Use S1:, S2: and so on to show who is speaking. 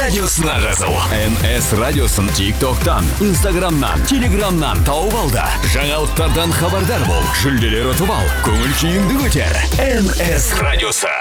S1: радиосына жазыл. NS радиосын TikToktан, Instagramнан, Telegramнан тауып ал да. Жаңалықтардан хабардар бол. Жүлделер ұтып ал. Көңіл күйіңді көтер. NS радиосы.